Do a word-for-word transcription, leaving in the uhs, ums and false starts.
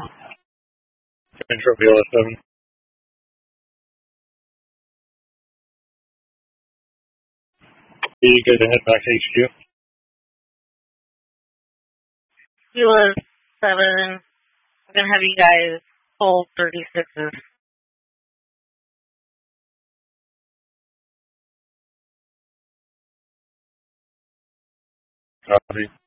Control V L S seven. You good to head back to H Q? V L S seven. I'm gonna have you guys hold thirty-sixes. Copy.